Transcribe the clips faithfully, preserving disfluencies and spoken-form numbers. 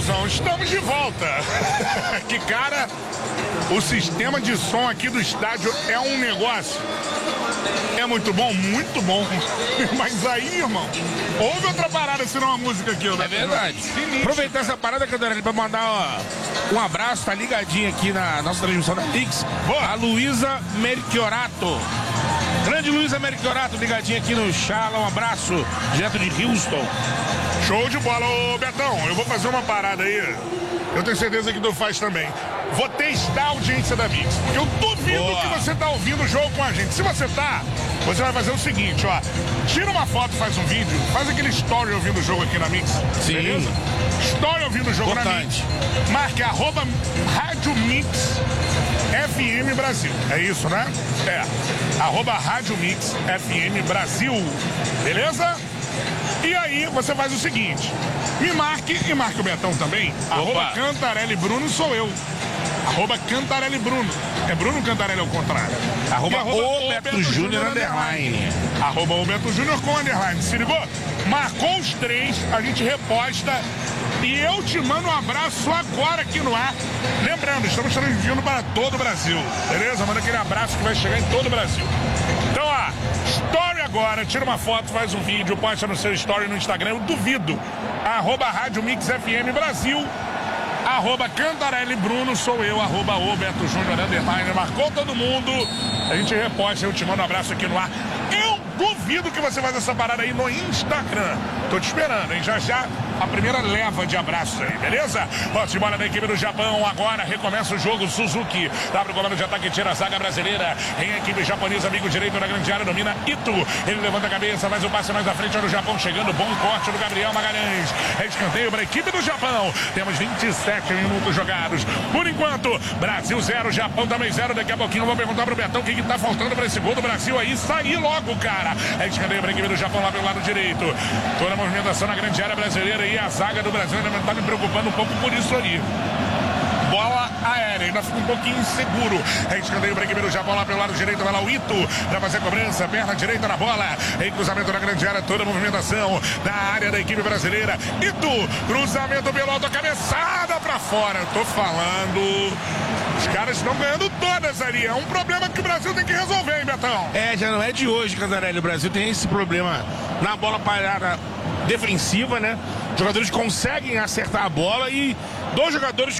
Betãozão, estamos de volta. Que cara, o sistema de som aqui do estádio é um negócio. É muito bom, muito bom. Mas aí, irmão, houve outra parada, se não uma música aqui, né? É verdade. Aproveitar essa parada, Cantarelli, pra mandar ó, um abraço, tá ligadinho aqui na nossa transmissão da Pix. A Luísa Merchiorato. Grande Luísa Merchiorato, ligadinha aqui no Chala, um abraço, direto de Houston. Show de bola, ô Betão, eu vou fazer uma parada aí, eu tenho certeza que tu faz também. Vou testar a audiência da Mix, porque eu duvido Boa. que você tá ouvindo o jogo com a gente. Se você tá, você vai fazer o seguinte, ó, tira uma foto, faz um vídeo, faz aquele story ouvindo o jogo aqui na Mix, Sim. beleza? Story ouvindo o jogo Importante. na Mix, marque arroba Rádio Mix F M Brasil, é isso, né? É, arroba Rádio Mix F M Brasil, beleza? E aí você faz o seguinte, me marque e marque o Betão também, Opa. arroba Cantarelli Bruno sou eu, arroba Cantarelli Bruno, é Bruno Cantarelli ao contrário, arroba, arroba o Beto Júnior underline, arroba o Beto Júnior com underline, se ligou? Marcou os três, a gente reposta e eu te mando um abraço agora aqui no ar. Lembrando, estamos transmitindo para todo o Brasil, beleza? Manda aquele abraço que vai chegar em todo o Brasil. Então, ó, story agora, tira uma foto, faz um vídeo, posta no seu story no Instagram, eu duvido. Arroba Rádio Mix F M Brasil, arroba Cantarelli Bruno, sou eu, arroba o Beto Júnior underline, marcou todo mundo, a gente reposta, eu te mando um abraço aqui no ar. Eu duvido que você faça essa parada aí no Instagram. Tô te esperando, hein? Já já a primeira leva de abraços aí, beleza? Posse de bola da equipe do Japão. Agora recomeça o jogo. Suzuki dá pro comando de ataque, tira a zaga brasileira. Em equipe japonesa, amigo direito na grande área, domina Ito. Ele levanta a cabeça, faz o passe mais à frente. Olha o Japão chegando. Bom corte do Gabriel Magalhães. É escanteio para a equipe do Japão. Temos vinte e sete minutos jogados. Por enquanto, Brasil zero, Japão também zero. Daqui a pouquinho eu vou perguntar pro Betão o que, que tá faltando para esse gol do Brasil aí sair logo, cara. É escanteio para a equipe do Japão lá pelo lado direito. Toda a movimentação na grande área brasileira e a zaga do Brasil ainda está me preocupando um pouco por isso ali. Bola aérea, ainda fica um pouquinho inseguro. É escanteio para a equipe do Japão lá pelo lado direito. Vai lá o Ito para fazer a cobrança. Perna direita na bola. Em cruzamento na grande área. Toda a movimentação na área da equipe brasileira. Ito, cruzamento pelo alto, cabeçada para fora. Eu tô falando. Os caras estão ganhando todas ali. É um problema que o Brasil tem que resolver, hein, Betão? É, já não é de hoje, Cantarelli. O Brasil tem esse problema na bola parada defensiva, né? Os jogadores conseguem acertar a bola e dois jogadores,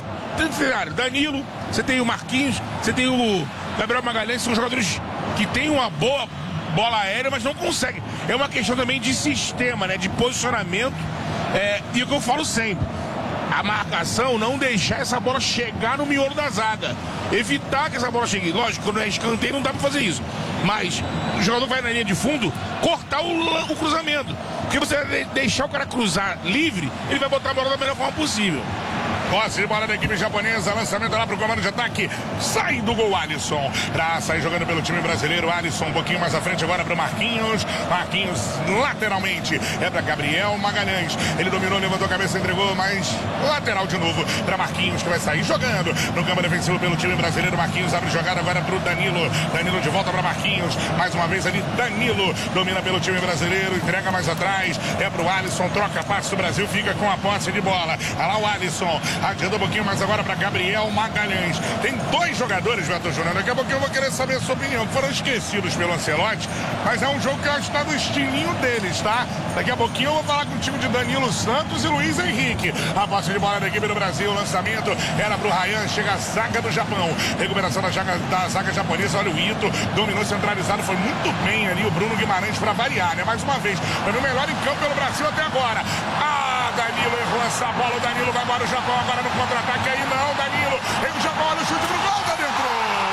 Danilo, você tem o Marquinhos, você tem o Gabriel Magalhães, são jogadores que têm uma boa bola aérea, mas não conseguem. É uma questão também de sistema, né? De posicionamento. É, e o que eu falo sempre, a marcação, não deixar essa bola chegar no miolo da zaga. Evitar que essa bola chegue. Lógico, quando é escanteio não dá pra fazer isso. Mas o jogador vai na linha de fundo, cortar o, o cruzamento. Porque você vai deixar o cara cruzar livre, ele vai botar a bola da melhor forma possível. Posse de bola da equipe japonesa, lançamento lá pro comando de ataque, sai do gol Alisson, pra sair jogando pelo time brasileiro. Alisson um pouquinho mais à frente agora pro Marquinhos, Marquinhos lateralmente, é pra Gabriel Magalhães, ele dominou, levantou a cabeça, entregou, mas lateral de novo pra Marquinhos, que vai sair jogando no campo defensivo pelo time brasileiro. Marquinhos abre jogada agora pro Danilo, Danilo de volta pra Marquinhos, mais uma vez ali Danilo, domina pelo time brasileiro, entrega mais atrás, é pro Alisson, troca passe do Brasil, fica com a posse de bola, olha lá o Alisson, adianta um pouquinho mais agora para Gabriel Magalhães. Tem dois jogadores, Beto Júnior, daqui a pouco eu vou querer saber a sua opinião, que foram esquecidos pelo Ancelotti, mas é um jogo que eu acho que está no estilinho deles, tá? Daqui a pouquinho eu vou falar contigo de Danilo Santos e Luiz Henrique. A posse de bola da equipe do Brasil, o lançamento era pro Ryan, chega a zaga do Japão. Recuperação da zaga, da zaga japonesa, olha o Ito, dominou centralizado, foi muito bem ali o Bruno Guimarães para variar, né? Mais uma vez, foi o melhor em campo pelo Brasil até agora. Ah, Danilo errou essa bola, o Danilo vai embora o Japão agora no contra-ataque, aí não, Danilo, ele já olha o chute pro gol, tá dentro.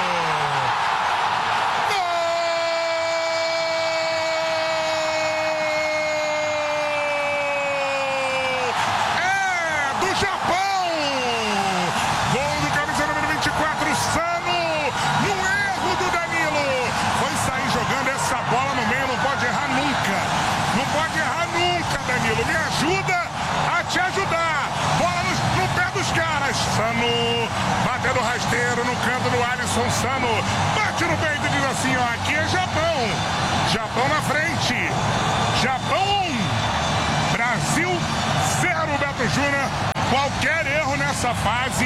Me ajuda a te ajudar. Bola no, no pé dos caras. Sano batendo rasteiro no canto do Alisson. Sano bate no peito e diz assim, ó, aqui é Japão. Japão na frente. Japão um. Brasil zero, Beto Júnior. Qualquer erro nessa fase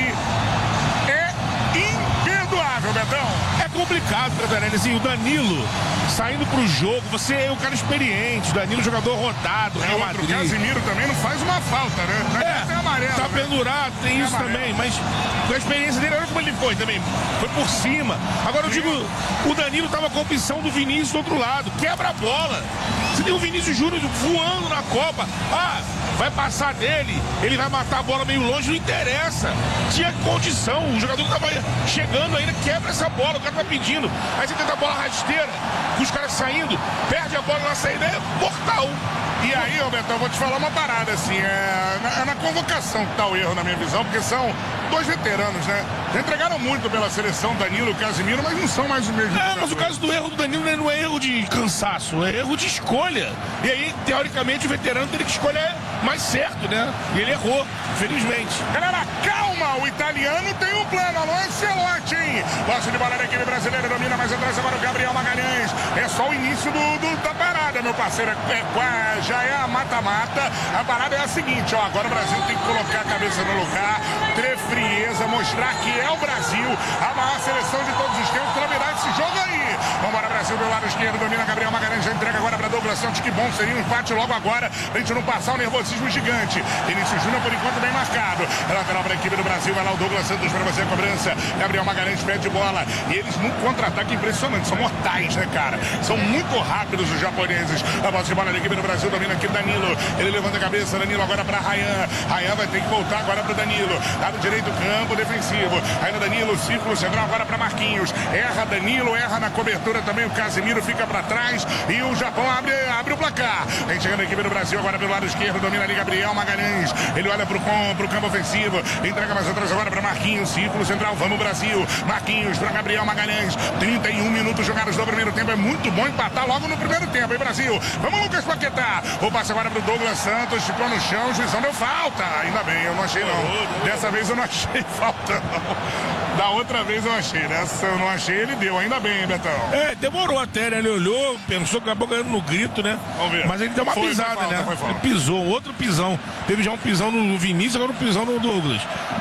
é imperdoável, Betão. É complicado, Cantarelli, assim, o Danilo saindo pro jogo, você é um cara experiente, o Danilo jogador rodado, Real Madrid. O Casimiro também não faz uma falta, né? É, é amarelo, tá né? pendurado, tem é isso amarelo. também, mas com a experiência dele, olha como ele foi também, foi por cima. Agora eu digo, o Danilo tava com a opção do Vinícius do outro lado, quebra a bola. Você tem o Vinícius Júnior voando na Copa, ah, vai passar dele, ele vai matar a bola meio longe, não interessa. Tinha condição, o jogador que tava chegando ainda quebra essa bola, o cara tá pedindo. Aí você tenta a bola rasteira, com os caras saindo, perde a bola na saída, é mortal. E aí, Roberto, eu vou te falar uma parada, assim, é na, é na convocação que tá o erro, na minha visão, porque são dois veteranos, né? Já entregaram muito pela seleção, Danilo e Casimiro, mas não são mais os mesmos. É, mas o caso do erro do Danilo não é erro de cansaço, é erro de escolha. E aí, teoricamente, o veterano teria que escolher mais certo, né? E ele errou, felizmente. Galera, calma, o italiano tem um plano, alô, Ancelotti, hein? Posse de bola da equipe brasileira, domina mais atrás agora o Gabriel Magalhães. É só o início do, do, da parada, meu parceiro, é, é, já é a mata-mata. A parada é a seguinte, ó, agora o Brasil tem que colocar a cabeça no lugar, ter frieza, mostrar que é o Brasil, a maior seleção de todos os tempos, pra virar esse jogo aí. Vambora, Brasil, do lado esquerdo, domina Gabriel Magalhães, já entrega agora pra Douglas Santos, que bom, seria um empate logo agora, pra gente não passar o nervosismo gigante. Vinícius Júnior, por enquanto, bem marcado. Lateral para a equipe do Brasil, vai lá o Douglas Santos para fazer a cobrança. Gabriel Magalhães pede bola. E eles num contra-ataque impressionante, são mortais, né, cara? São muito rápidos os japoneses. A bola de bola da equipe do Brasil, domina aqui o Danilo. Ele levanta a cabeça, Danilo agora para Rayan. Rayan vai ter que voltar agora para o Danilo. Lado direito, campo defensivo. Aí no Danilo, círculo central agora para Marquinhos. Erra Danilo, erra na cobertura também o Casimiro, fica para trás. E o Japão abre, abre o placar. Vem chegando a equipe do Brasil agora pelo lado esquerdo, domina ali Gabriel Magalhães. Ele olha para o campo ofensivo, entrega mais atrás agora para Marquinhos, círculo central, vamos Brasil. Marquinhos para Gabriel Magalhães. trinta e um minutos jogados no primeiro tempo. É muito bom empatar logo no primeiro tempo, hein, Brasil? Vamos, Lucas Paquetá. O passe agora para o Douglas Santos, ficou no chão, o juizão deu falta. Ainda bem, eu não achei não. Dessa vez eu não achei falta não. Da outra vez eu achei, dessa eu não achei, ele deu. Ainda bem, hein, Betão? É, demorou até, né? Ele olhou, pensou que acabou ganhando no grito, né? Vamos ver. Mas ele deu uma foi, pisada, foi falta, né? Foi falta. Ele pisou, outro pisão. Teve já um pisão no Vinícius, agora um pisão no Douglas.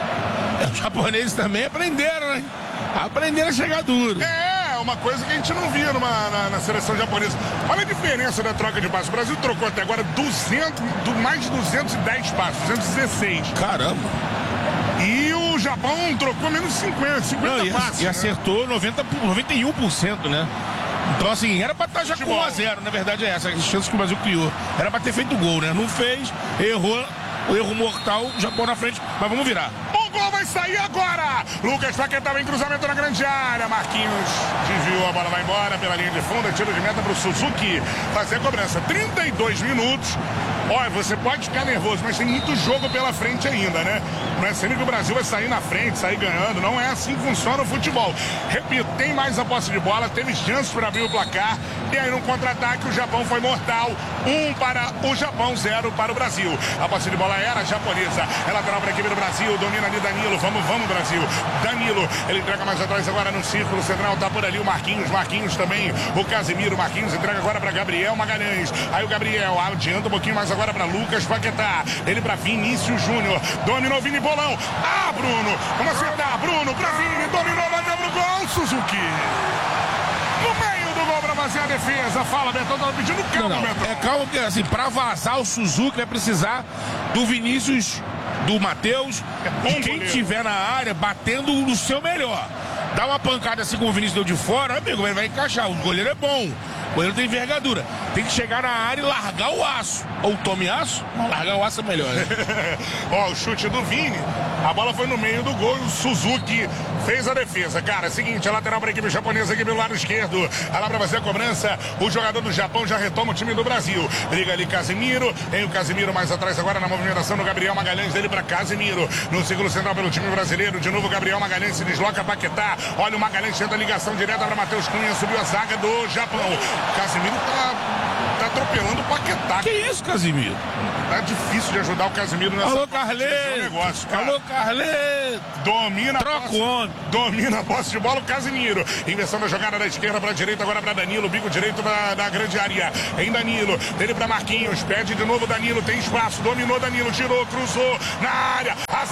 Os japoneses também aprenderam, né? Aprenderam a chegar duro. É, uma coisa que a gente não via numa, na, na seleção japonesa. Olha a diferença da troca de passos. O Brasil trocou até agora duzentos, do, mais de duzentos e dez passos, duzentos e dezesseis. Caramba. E o Japão trocou menos cinquenta, cinquenta Não, e, passos. e né? acertou noventa, noventa e um por cento, né? Então, assim, era pra estar já com um a zero, na verdade é essa, as chances que o Brasil criou. Era pra ter feito gol, né? Não fez, errou, o erro mortal, o Japão na frente, mas vamos virar. O gol vai sair agora! Lucas Paquetá vem cruzamento na grande área. Marquinhos desviou, a bola vai embora pela linha de fundo, tiro de meta pro Suzuki fazer a cobrança. trinta e dois minutos. Olha, você pode ficar nervoso, mas tem muito jogo pela frente ainda, né? Não é sempre que o Brasil vai sair na frente, sair ganhando. Não é assim que funciona o futebol. Repito, tem mais a posse de bola, teve chances para abrir o placar. E aí, no contra-ataque, o Japão foi mortal. Um para o Japão, zero para o Brasil. A posse de bola era japonesa. É lateral para a equipe do Brasil. Domina ali Danilo. Vamos, vamos, Brasil. Danilo, ele entrega mais atrás agora no círculo central. Tá por ali o Marquinhos. Marquinhos também. O Casimiro. Marquinhos entrega agora para Gabriel Magalhães. Aí o Gabriel adianta um pouquinho mais agora para Lucas Paquetá. Ele para Vinícius Júnior. Dominou Vini Bolão. Ah, Bruno. Vamos acertar. Bruno para Vini. Dominou, bateu pro gol. Suzuki. No meio do gol para fazer a defesa. Fala, Betão. Tava pedindo calma, não, não. Betão. É calma, porque assim, pra vazar o Suzuki vai precisar do Vinícius, do Matheus É e quem goleiro. tiver na área batendo no seu melhor. Dá uma pancada assim como o Vinícius deu de fora, amigo, ele vai encaixar. O goleiro é bom. O goleiro tem envergadura. Tem que chegar na área e largar o aço. Ou tome aço? Não, largar o aço é melhor, né? Ó, o chute do Vini. A bola foi no meio do gol e o Suzuki fez a defesa. Cara, é o seguinte, a lateral para a equipe japonesa aqui pelo lado esquerdo. A lá para fazer a cobrança. O jogador do Japão já retoma o time do Brasil. Briga ali Casimiro. Tem o Casimiro mais atrás agora na movimentação do Gabriel Magalhães. Dele para Casimiro. No círculo central pelo time brasileiro. De novo o Gabriel Magalhães se desloca Paquetá. Olha o Magalhães tenta a ligação direta para Matheus Cunha. Subiu a zaga do Japão. Casimiro tá, tá atropelando o Paquetá. Que isso, Casimiro? Tá difícil de ajudar o Casimiro nessa Alô, parte de Carleto. negócio, cara. Alô, Carleto. Domina Troca a posse, o homem. domina a posse de bola o Casimiro. Inversão da jogada da esquerda para a direita, agora para Danilo. Bico direito da, da grande área. Em Danilo. Dele para Marquinhos. Pede de novo Danilo. Tem espaço. Dominou Danilo. Tirou, cruzou na área.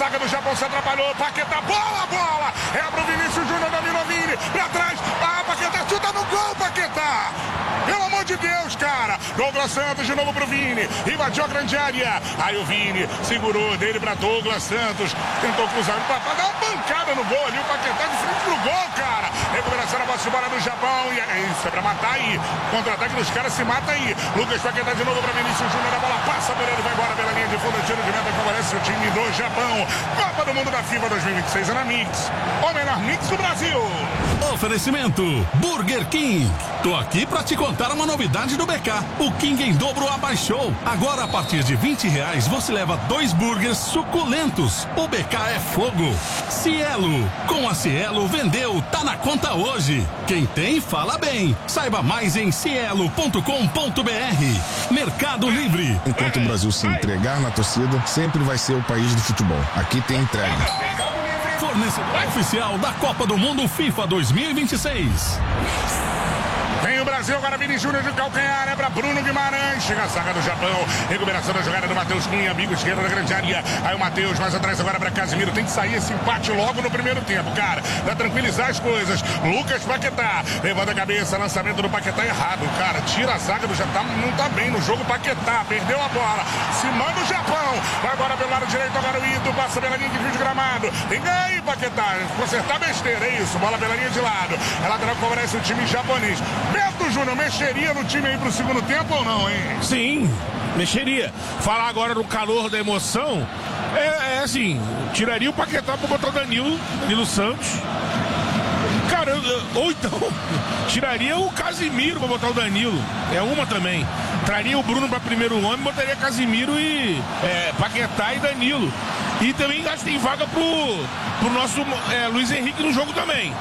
zaga do Japão se atrapalhou. Paquetá, bola, bola. É pro Vinícius Júnior, dominou Vini. Pra trás. Ah, Paquetá chuta no gol, Paquetá. Pelo amor de Deus, cara. Douglas Santos de novo pro Vini. Invadiu a grande área. Aí o Vini segurou dele pra Douglas Santos. Tentou cruzar pra, pra dar uma pancada no gol ali. O Paquetá de frente pro gol, cara. Recuperação na bola de bola do Japão. E é isso, é pra matar aí. Contra-ataque dos caras, se mata aí. Lucas Paquetá de novo pra Vinícius Júnior. A bola passa por ele, vai embora pela linha de fundo. Tiro de meta, favorece o time do Japão. Copa do Mundo da FIFA dois mil e vinte e seis é na Mix. O melhor Mix do Brasil. Oferecimento Burger King. Tô aqui pra te contar uma novidade do B K. O King em dobro abaixou. Agora, a partir de vinte reais, você leva dois burgers suculentos. O B K é fogo. Cielo. Com a Cielo, vendeu. Tá na conta hoje. Quem tem, fala bem. Saiba mais em cielo ponto com ponto br. Mercado Livre. Enquanto o Brasil se entregar na torcida, sempre vai ser o país do futebol. Aqui tem entrega. Fornecedor oficial da Copa do Mundo FIFA dois mil e vinte e seis. Vem o Brasil, agora Vini Júnior de calcanhar, é pra Bruno Guimarães. Chega a zaga do Japão. Recuperação da jogada do Matheus Cunha, amigo esquerdo da grande área. Aí o Matheus mais atrás agora pra Casimiro. Tem que sair esse empate logo no primeiro tempo, cara. Pra tranquilizar as coisas. Lucas Paquetá. Levanta a cabeça, lançamento do Paquetá errado, cara. Tira a zaga do Japão. Não tá bem no jogo. Paquetá perdeu a bola. Se manda o Japão. Vai agora pelo lado direito, agora o Ito. Passa pela linha de fio de gramado. Tem que aí, Paquetá. Consertar besteira, é isso. Bola pela linha de lado. É lateral que favorece o time japonês. Beto Júnior, mexeria no time aí pro segundo tempo ou não, hein? Sim, mexeria. Falar agora no calor da emoção, é, é assim, tiraria o Paquetá pra botar o Danilo, Danilo Santos. Cara, ou então, tiraria o Casimiro pra botar o Danilo. É uma também. Traria o Bruno pra primeiro homem, botaria Casimiro e é, Paquetá e Danilo. E também acho que tem vaga pro, pro nosso é, Luiz Henrique no jogo também.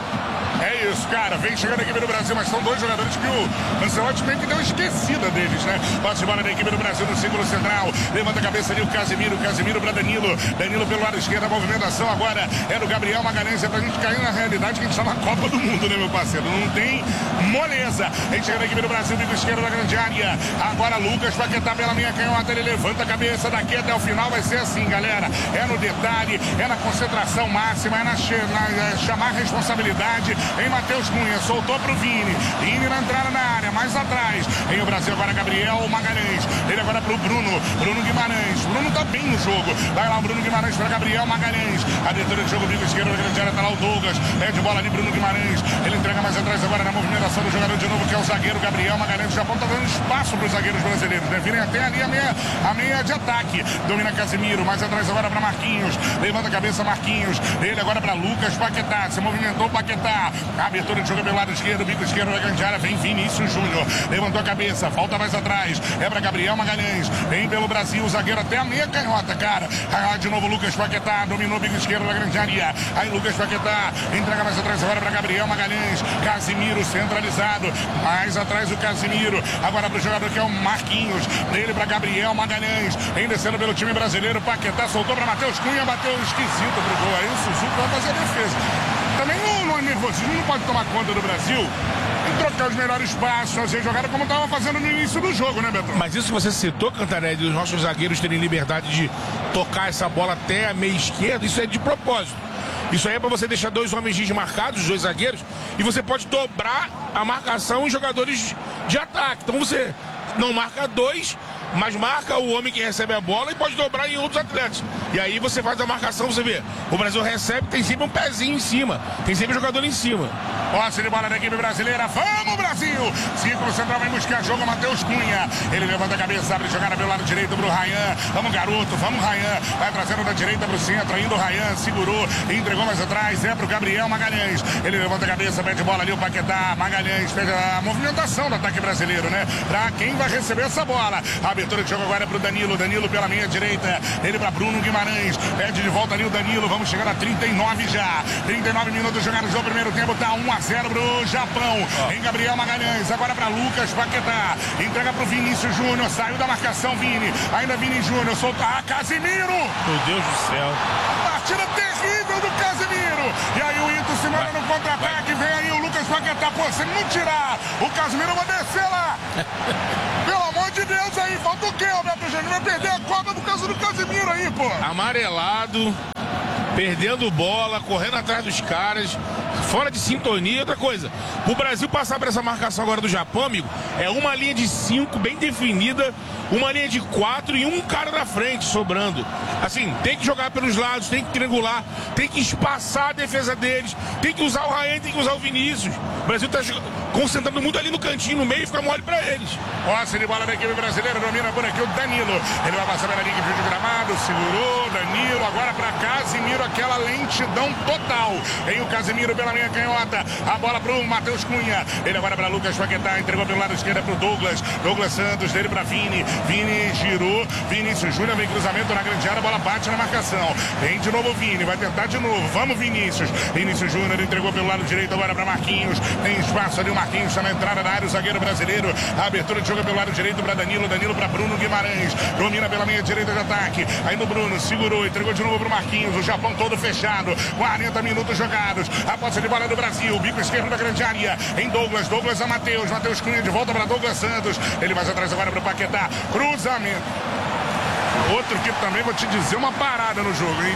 É isso, cara. Vem chegando a equipe do Brasil, mas são dois jogadores que o Ancelotti meio que deu esquecida deles, né? Passe de bola da equipe do Brasil no círculo central. Levanta a cabeça ali o Casimiro. Casimiro para Danilo. Danilo pelo lado esquerdo. A movimentação agora é do Gabriel Magalhães. É pra gente cair na realidade que a gente tá na Copa do Mundo, né, meu parceiro? Não tem moleza. Vem chegando a equipe do Brasil, bico esquerdo da grande área. Agora Lucas Paquetá pela minha canhota. Ele levanta a cabeça daqui até o final. Vai ser assim, galera. É no detalhe, é na concentração máxima, é na, na é chamar responsabilidade. Em Matheus Cunha, soltou pro Vini. Vini na entrada na área, mais atrás. Em o Brasil agora Gabriel Magalhães. Ele agora pro Bruno. Bruno Guimarães. Bruno tá bem no jogo. Vai lá o Bruno Guimarães para Gabriel Magalhães. Abertura de jogo, bico esquerdo da grande área. Tá lá o Douglas. Pede bola ali, Bruno Guimarães. Ele entrega mais atrás agora na movimentação do jogador de novo, que é o zagueiro Gabriel Magalhães. O Japão tá dando espaço pros zagueiros brasileiros, né? Virem até ali a meia, a meia de ataque. Domina Casimiro. Mais atrás agora para Marquinhos. Levanta a cabeça, Marquinhos. Ele agora para Lucas Paquetá. Se movimentou Paquetá. Abertura de jogo pelo lado esquerdo, bico esquerdo da grande área, vem Vinícius Júnior, levantou a cabeça, falta mais atrás, é pra Gabriel Magalhães, vem pelo Brasil, o zagueiro até a meia canhota, cara. Aí de novo Lucas Paquetá, dominou o bico esquerdo da grande área, aí Lucas Paquetá, entrega mais atrás agora pra Gabriel Magalhães, Casimiro centralizado, mais atrás o Casimiro, agora pro jogador que é o Marquinhos, dele pra Gabriel Magalhães, vem descendo pelo time brasileiro, Paquetá soltou pra Matheus Cunha, bateu esquisito pro gol, aí o Suzuki vai fazer a defesa. Também não, não é nervosismo, não pode tomar conta do Brasil e trocar os melhores passos, fazer jogada como estava fazendo no início do jogo, né, Beto? Mas isso que você citou, Cantarelli, dos nossos zagueiros terem liberdade de tocar essa bola até a meia esquerda, isso é de propósito. Isso aí é para você deixar dois homens desmarcados, os dois zagueiros, e você pode dobrar a marcação em jogadores de ataque. Então você não marca dois, mas marca o homem que recebe a bola e pode dobrar em outros atletas. E aí você faz a marcação, você vê, o Brasil recebe, tem sempre um pezinho em cima, tem sempre um jogador em cima. Posse de bola da equipe brasileira, vamos Brasil! Círculo central vai buscar jogo, Matheus Cunha. Ele levanta a cabeça, abre jogada pelo lado direito pro Ryan. Vamos garoto, vamos Ryan. Vai trazendo da direita pro centro, indo o Ryan, segurou, entregou mais atrás, é pro Gabriel Magalhães. Ele levanta a cabeça, pede bola ali o Paquetá, Magalhães, pede a movimentação do ataque brasileiro, né? Pra quem vai receber essa bola. A abertura de jogo agora é pro Danilo, Danilo pela meia direita, ele pra Bruno Guimarães, pede de volta ali o Danilo, vamos chegar a trinta e nove já. trinta e nove minutos jogados no primeiro tempo, tá um a zero pro Japão. Oh. Em Gabriel Magalhães, agora pra Lucas Paquetá, entrega pro Vinícius Júnior, saiu da marcação Vini, ainda Vini Júnior, solta a Casimiro. Meu Deus do céu. A partida terrível do Casimiro. E aí o Ito se manda no contra-ataque, vem aí o Lucas Paquetá, pô, se não tirar o Casimiro, eu vou descer lá. Pelo amor de Deus aí, falta o quê, Alberto Júnior? Vai perder a Copa por causa do Casimiro aí, pô. Amarelado. perdendo bola, correndo atrás dos caras, fora de sintonia. Outra coisa, o Brasil passar por essa marcação agora do Japão, amigo, é uma linha de cinco bem definida, uma linha de quatro e um cara na frente sobrando. Assim, tem que jogar pelos lados, tem que triangular, tem que espaçar a defesa deles, tem que usar o Raen, tem que usar o Vinícius. O Brasil tá concentrando muito ali no cantinho, no meio, e fica mole pra eles. Posse de bola da equipe brasileira, domina por aqui o Danilo. Ele vai passar pela linha de gramado, segurou, Danilo, agora pra Casimiro, aquela lentidão total. Em o Casimiro pela linha canhota, a bola pro Matheus Cunha. Ele agora pra Lucas Paquetá, entregou pelo lado esquerdo pro Douglas. Douglas Santos, dele pra Vini. Vini girou, Vinícius Júnior vem cruzamento na grande área, a bola bate na marcação. Vem de novo o Vini, vai tentar de novo. Vamos, Vinícius. Vinícius Júnior entregou pelo lado direito agora pra Marquinhos. Tem espaço ali, o Marquinhos está na entrada da área, o zagueiro brasileiro. A abertura de jogo pelo lado direito para Danilo. Danilo para Bruno Guimarães. Domina pela linha direita de ataque. Aí no Bruno, segurou, entregou de novo para o Marquinhos. O Japão todo fechado. quarenta minutos jogados. A posse de bola do Brasil. Bico esquerdo da grande área. Em Douglas. Douglas a Matheus. Matheus Cunha de volta para Douglas Santos. Ele vai atrás agora para o Paquetá. Cruzamento. Outro que também vou te dizer uma parada no jogo, hein?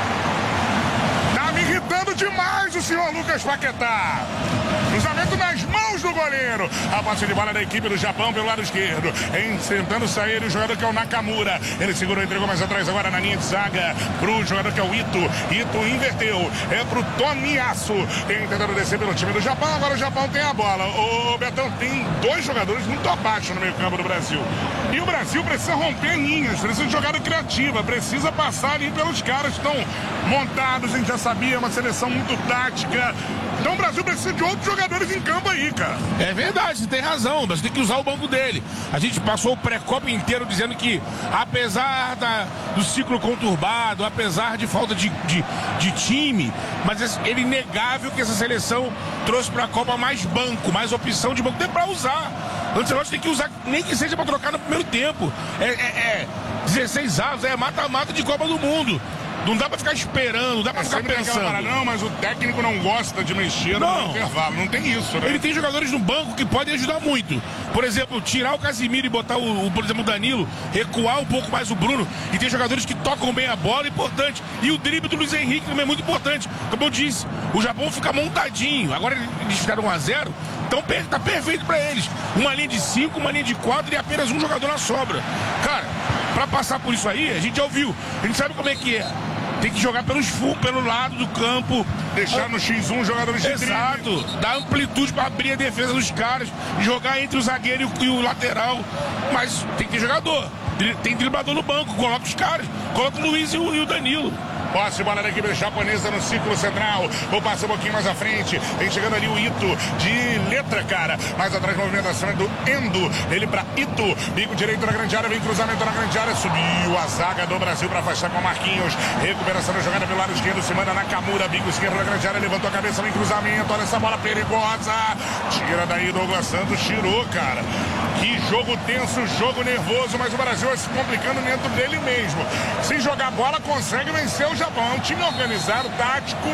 Tá me irritando demais o senhor Lucas Paquetá. Cruzamento nas mãos do goleiro. A posse de bola da equipe do Japão pelo lado esquerdo. Em, tentando sair o jogador que é o Nakamura. Ele segurou, entregou mais atrás agora na linha de zaga. Pro jogador que é o Ito. Ito inverteu. É pro Tomiyasu. Tentando descer pelo time do Japão. Agora o Japão tem a bola. O Betão tem dois jogadores muito abaixo no meio campo do Brasil. E o Brasil precisa romper linhas. Precisa de jogada criativa. Precisa passar ali pelos caras que estão montados. A gente já sabia. É uma seleção muito tática. Então o Brasil precisa de outros jogadores em campo aí, cara. É verdade, você tem razão, mas tem que usar o banco dele. A gente passou o pré-copa inteiro dizendo que, apesar da, do ciclo conturbado, apesar de falta de, de, de time, mas é inegável que essa seleção trouxe para a Copa mais banco, mais opção de banco. Tem para usar. Antes nós tem que usar, nem que seja para trocar no primeiro tempo. É, é, é dezesseis avos, é mata-mata de Copa do Mundo. Não dá pra ficar esperando, não dá pra é ficar pensando. Parada, não, mas o técnico não gosta de mexer não. no intervalo. Não tem isso, né? Ele tem jogadores no banco que podem ajudar muito. Por exemplo, tirar o Casimiro e botar, o, o, por exemplo, o Danilo, recuar um pouco mais o Bruno. E tem jogadores que tocam bem a bola, importante. E o drible do Luiz Henrique também é muito importante. Como eu disse, o Japão fica montadinho. Agora eles ficaram um a zero. Então tá perfeito pra eles. Uma linha de cinco, uma linha de quatro e apenas um jogador na sobra. Cara, pra passar por isso aí, a gente já ouviu. A gente sabe como é que é. Tem que jogar pelos full, pelo lado do campo. Deixar no xis um jogadores de Exato. Drible. Dar amplitude para abrir a defesa dos caras. Jogar entre o zagueiro e o lateral. Mas tem que ter jogador. Tem driblador no banco. Coloca os caras. Coloca o Luiz e o, e o Danilo. Posse de bola da equipe japonesa no círculo central. Vou passar um pouquinho mais à frente. Vem chegando ali o Ito de letra, cara. Mais atrás, movimentação é do Endo. Ele pra Ito. Bico direito na grande área. Vem cruzamento na grande área. Subiu a zaga do Brasil para afastar com o Marquinhos. Recuperação da jogada pelo lado esquerdo. Se manda Nakamura. Bico esquerdo na grande área. Levantou a cabeça. Vem cruzamento. Olha essa bola perigosa. Tira daí Douglas Santos. Tirou, cara. Que jogo tenso, jogo nervoso. Mas o Brasil vai se complicando dentro dele mesmo. Se jogar bola, consegue vencer o Japão. É um time organizado, tático,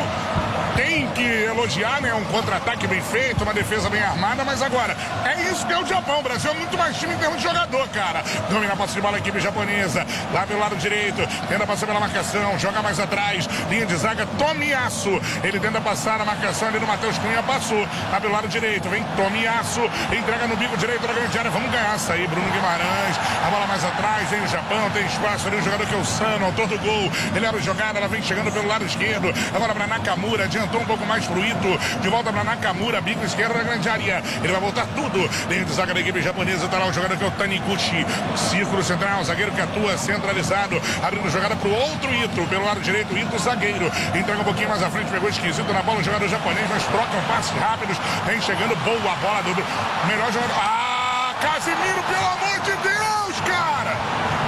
tem que elogiar, né? Um contra-ataque bem feito, uma defesa bem armada, mas agora, é isso que é o Japão. O Brasil é muito mais time em termos de jogador, cara. Domina a posse de bola a equipe japonesa, lá pelo lado direito, tenta passar pela marcação, joga mais atrás, linha de zaga, Tomiyasu. Ele tenta passar a marcação ali no Matheus Cunha, passou, lá pelo lado direito, vem Tomiyasu, entrega no bico direito da grande área, vamos ganhar essa aí, Bruno Guimarães, a bola mais atrás, vem o Japão, tem espaço ali, o jogador que é o Sano, autor do gol, ele era o jogada, ela vem chegando pelo lado esquerdo, agora para Nakamura, adiantou um pouco mais pro Ito, de volta para Nakamura, bico esquerdo da grande área, ele vai voltar tudo, linha de zaga da equipe japonesa, tá lá o jogador que é o Taniguchi, círculo central, zagueiro que atua centralizado, abrindo jogada pro outro Ito, pelo lado direito, Ito zagueiro, entrega um pouquinho mais à frente, pegou esquisito na bola, o jogador japonês, mas trocam passes rápidos, vem chegando, boa a bola do melhor jogador, ah, Casimiro, pelo amor de Deus, cara!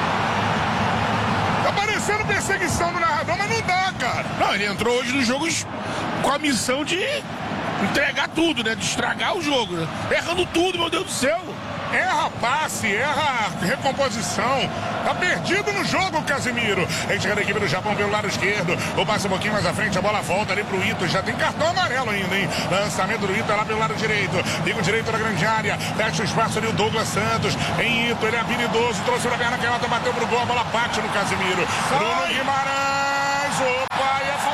Tá parecendo perseguição do narrador, mas não dá, cara. Não, ele entrou hoje nos jogos com a missão de entregar tudo, né? De estragar o jogo, né? Errando tudo, meu Deus do céu. Erra passe, erra recomposição. Tá perdido no jogo, Casimiro. Aí chega a equipe do Japão pelo lado esquerdo. Ou passa um pouquinho mais à frente, a bola volta ali pro Ito. Já tem cartão amarelo ainda, hein? Lançamento do Ito lá pelo lado direito. Liga o direito da grande área. Fecha o espaço ali o Douglas Santos. Em Ito, ele é habilidoso. Trouxe na perna canhota, bateu pro gol. A bola bate no Casimiro. Bruno Guimarães. Opa, e a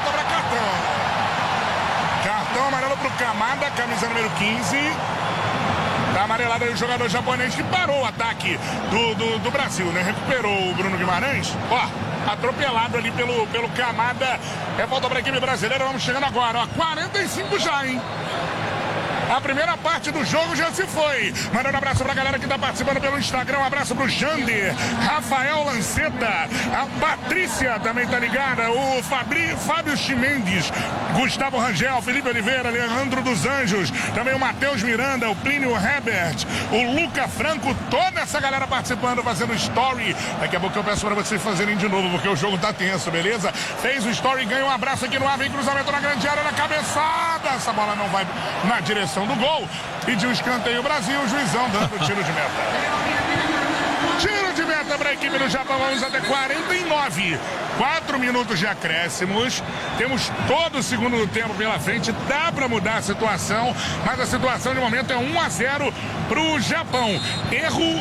Kamada, camisa número quinze. Tá amarelado aí o jogador japonês que parou o ataque do, do, do Brasil, né? Recuperou o Bruno Guimarães. Ó, atropelado ali pelo, pelo Kamada. É volta para a equipe brasileira. Vamos chegando agora, ó. quarenta e cinco já, hein? A primeira parte do jogo já se foi. Mandando um abraço pra galera que tá participando pelo Instagram. Um abraço pro Jande, Rafael Lanceta, a Patrícia também tá ligada, o Fabri, Fábio Chimendes, Gustavo Rangel, Felipe Oliveira, Leandro dos Anjos, também o Matheus Miranda, o Plínio Herbert, o Luca Franco, toda essa galera participando, fazendo story. Daqui a pouco eu peço pra vocês fazerem de novo, porque o jogo tá tenso, beleza? Fez o story, ganha um abraço aqui no ar, vem cruzamento na grande área, na cabeçada. Essa bola não vai na direção do gol. Pediu escanteio o Brasil, o juizão dando tiro de meta. Tiro de meta para a equipe do Japão. Vamos até quarenta e nove. Quatro minutos de acréscimos. Temos todo o segundo tempo pela frente. Dá para mudar a situação, mas a situação de momento é um a zero para o Japão. Erro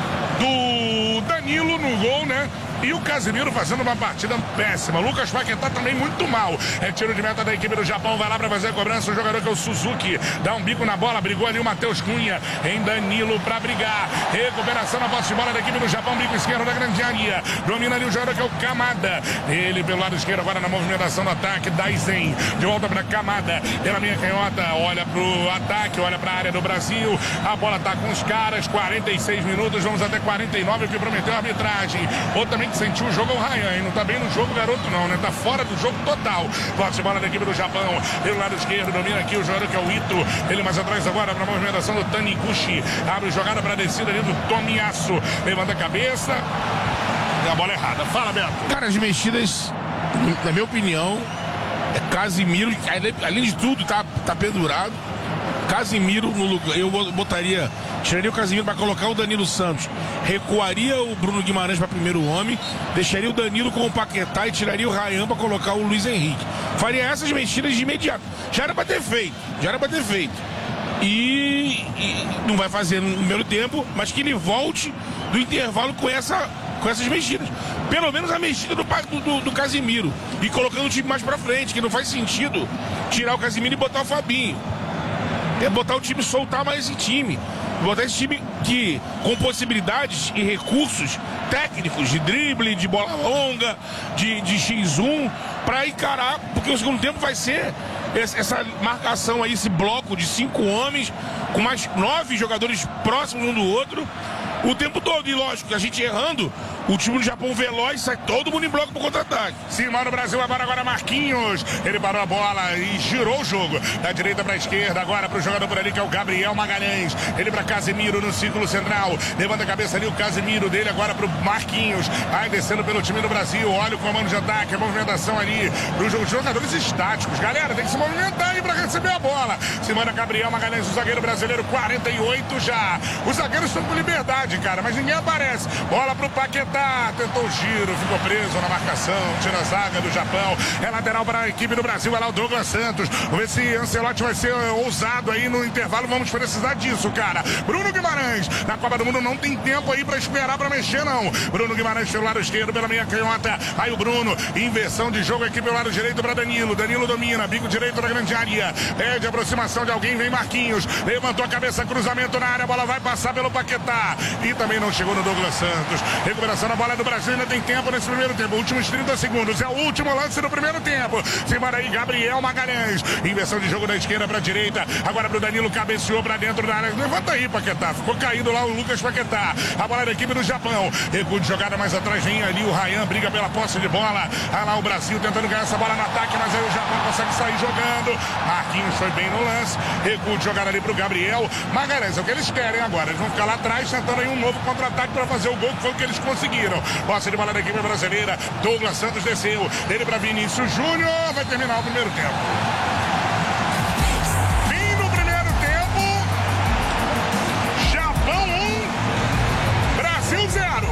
do Danilo no gol, né? E o Casemiro fazendo uma partida péssima. Lucas Paquetá também muito mal. É tiro de meta da equipe do Japão. Vai lá para fazer a cobrança. O jogador que é o Suzuki. Dá um bico na bola. Brigou ali o Matheus Cunha em Danilo para brigar. Recuperação na posse de bola da equipe do Japão. Bico esquerdo da grande área. Domina ali o jogador que é o Kamada. Ele pelo lado esquerdo agora na movimentação do ataque. Daisen. De volta para Kamada. Pela minha canhota. Olha pro ataque. Olha para a área do Brasil. A bola tá com os caras. quarenta e seis minutos. Vamos até quarenta e nove. O que prometeu a arbitragem. Ou também que sentiu o jogo é o Ryan, hein? Não tá bem no jogo, garoto, não, né? Tá fora do jogo total. Posse de bola da equipe do Japão. Pelo lado esquerdo, domina aqui o jogador que é o Ito. Ele mais atrás agora para a movimentação do Taniguchi. Abre jogada para a descida ali do Tomiyasu. Levanta a cabeça. E a bola errada. Fala, Beto. Cara, as mexidas, na minha opinião, é Casemiro, além de tudo, tá, tá pendurado. Casemiro no lugar. Eu botaria, tiraria o Casemiro para colocar o Danilo Santos, recuaria o Bruno Guimarães para primeiro homem, deixaria o Danilo com o Paquetá e tiraria o Ryan para colocar o Luiz Henrique. Faria essas mexidas de imediato. Já era para ter feito, já era para ter feito. E, e não vai fazer no primeiro tempo, mas que ele volte do intervalo com essa, com essas mexidas. Pelo menos a mexida do, do, do Casemiro e colocando o time mais para frente, que não faz sentido tirar o Casemiro e botar o Fabinho. É botar o time, soltar mais esse time. Botar esse time que, com possibilidades e recursos técnicos de drible, de bola longa, de, de xis um, para encarar, porque o segundo tempo vai ser essa marcação aí, esse bloco de cinco homens, com mais nove jogadores próximos um do outro, o tempo todo. E lógico, a gente errando, o time do Japão veloz, sai todo mundo em bloco pro contra-ataque. Sim, mano, o Brasil agora, agora Marquinhos. Ele parou a bola e girou o jogo. Da direita pra esquerda, agora pro jogador por ali, que é o Gabriel Magalhães. Ele pra Casemiro no círculo central. Levanta a cabeça ali, o Casemiro dele agora pro Marquinhos. Vai descendo pelo time do Brasil. Olha o comando de ataque, a movimentação ali pros jogadores estáticos. Galera, tem que se movimentar aí pra receber a bola. Se manda Gabriel Magalhães, o zagueiro brasileiro, quarenta e oito já. Os zagueiros estão com liberdade, cara, mas ninguém aparece. Bola pro Paquetá. Tentou o giro, ficou preso na marcação, tira a zaga do Japão. É lateral para a equipe do Brasil, vai lá o Douglas Santos. Vamos ver se Ancelotti vai ser ousado aí no intervalo, vamos precisar disso, cara. Bruno Guimarães, na Copa do Mundo não tem tempo aí para esperar para mexer, não. Bruno Guimarães pelo lado esquerdo, pela meia canhota. Aí o Bruno, inversão de jogo aqui pelo lado direito para Danilo. Danilo domina, bico direito da grande área. Pede aproximação de alguém, vem Marquinhos. Levantou a cabeça, cruzamento na área, a bola vai passar pelo Paquetá. E também não chegou no Douglas Santos. Recuperação na bola do Brasil, ainda tem tempo nesse primeiro tempo. Últimos trinta segundos, é o último lance do primeiro tempo. Se manda aí Gabriel Magalhães. Inversão de jogo da esquerda para a direita. Agora pro Danilo, cabeceou para dentro da área. Levanta aí, Paquetá. Ficou caído lá o Lucas Paquetá. A bola da equipe do Japão. Recuo de jogada mais atrás, vem ali o Ryan, briga pela posse de bola. Olha lá o Brasil tentando ganhar essa bola no ataque, mas aí o Japão consegue sair jogando. Marquinhos foi bem no lance. Recuo de jogada ali pro Gabriel Magalhães. É o que eles querem agora. Eles vão ficar lá atrás tentando aí um novo contra-ataque para fazer o gol, que foi o que eles conseguiram. Posse de bola da equipe brasileira. Douglas Santos desceu. Ele para Vinícius Júnior. Vai terminar o primeiro tempo. Fim do primeiro tempo. Japão um. Brasil zero.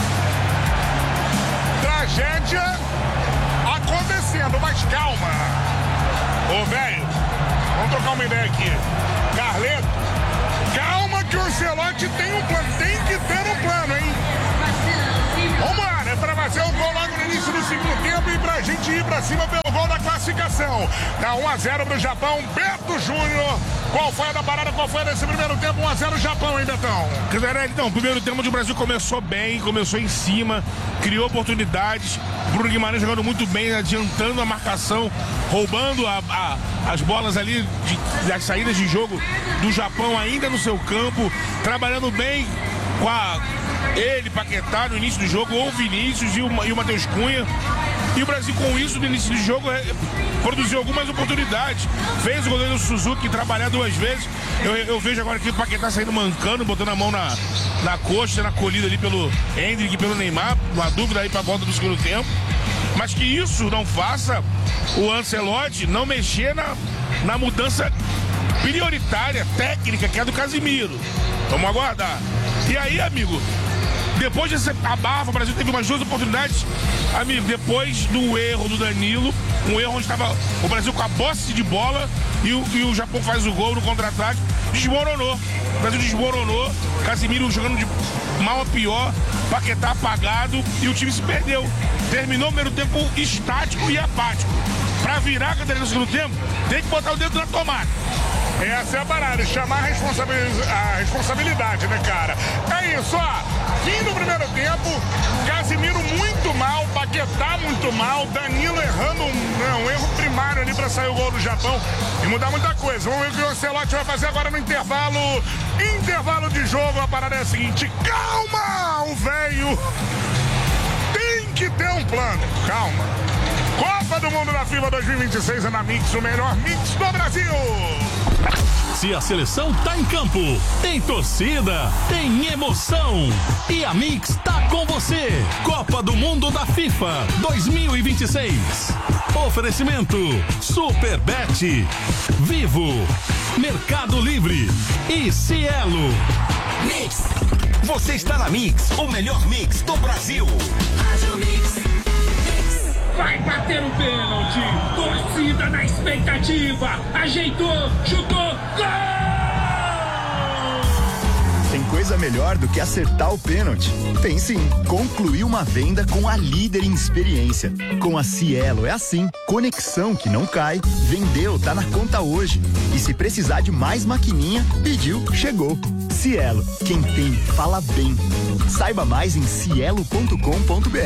Tragédia acontecendo, mas calma. Ô, velho, vamos trocar uma ideia aqui. Carleto, calma que o Ancelotti tem um plano. Tem que ter um plano, hein? Vamos lá, é pra fazer o gol logo no início do segundo tempo e pra gente ir pra cima pelo gol da classe. classificação. Tá um a zero pro Japão. Beto Júnior, qual foi a da parada? Qual foi nesse primeiro tempo? um a zero Japão, hein, Betão? Então, o primeiro tempo onde o Brasil começou bem, começou em cima, criou oportunidades. Bruno Guimarães jogando muito bem, adiantando a marcação, roubando a, a, as bolas ali, de, das saídas de jogo do Japão ainda no seu campo, trabalhando bem com a, ele, Paquetá, no início do jogo, ou o Vinícius e o, e o Matheus Cunha. E o Brasil, com isso, no início do jogo, é, produziu algumas oportunidades. Fez o goleiro Suzuki trabalhar duas vezes. Eu, eu vejo agora aqui o Paquetá saindo mancando, botando a mão na, na coxa, sendo acolhido ali pelo Hendrick e pelo Neymar. Uma dúvida aí para a volta do segundo tempo. Mas que isso não faça o Ancelotti não mexer na, na mudança prioritária, técnica, que é a do Casimiro. Vamos aguardar. E aí, amigo, depois dessa abafa, o Brasil teve umas duas oportunidades, amigo, depois do erro do Danilo, um erro onde estava o Brasil com a posse de bola e o, e o Japão faz o gol no contra-ataque, desmoronou. O Brasil desmoronou, Casimiro jogando de mal a pior, Paquetá apagado e o time se perdeu. Terminou o primeiro tempo estático e apático. Pra virar a cadeira no segundo tempo, tem que botar o dedo na tomada. Essa é a parada, chamar a responsabilidade, a responsabilidade, né, cara? É isso, ó. Fim do primeiro tempo, Casimiro muito mal, Paquetá muito mal, Danilo errando um, não, um erro primário ali pra sair o gol do Japão e mudar muita coisa. Vamos ver o que o Ancelotti vai fazer agora no intervalo. Intervalo de jogo, a parada é a seguinte: calma, o velho tem que ter um plano, calma. Copa do Mundo da FIFA dois mil e vinte e seis é na Mix, o melhor mix do Brasil. Se a seleção tá em campo, tem torcida, tem emoção. E a Mix tá com você. Copa do Mundo da FIFA dois mil e vinte e seis. Oferecimento Superbet, Vivo, Mercado Livre e Cielo. Mix. Você está na Mix, o melhor mix do Brasil. Vai bater o pênalti, torcida na expectativa, ajeitou, chutou, gol! Tem coisa melhor do que acertar o pênalti? Tem sim, concluir uma venda com a líder em experiência. Com a Cielo é assim, conexão que não cai, vendeu, tá na conta hoje. E se precisar de mais maquininha, pediu, chegou. Cielo, quem tem, fala bem. Saiba mais em cielo ponto com ponto br.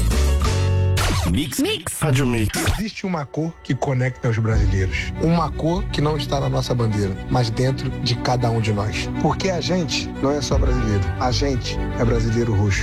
Mix. Mix. Rádio Mix. Existe uma cor que conecta os brasileiros. Uma cor que não está na nossa bandeira, mas dentro de cada um de nós. Porque a gente não é só brasileiro. A gente é brasileiro roxo.